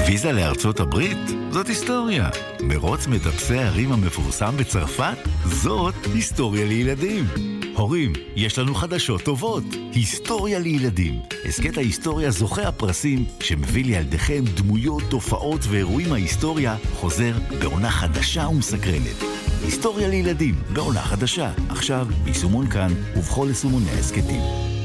ויזה לארצות הברית? זאת היסטוריה. מרוץ מטפסי הערים המפורסם בצרפת? זאת היסטוריה לילדים. הורים, יש לנו חדשות טובות. היסטוריה לילדים. הסקט ההיסטוריה זוכה הפרסים שמביא לילדיכם דמויות, תופעות ואירועים מההיסטוריה חוזר בעונה חדשה ומסקרנת. היסטוריה לילדים בעונה חדשה. עכשיו ביישומון כאן ובכל יישומוני ההסקטים.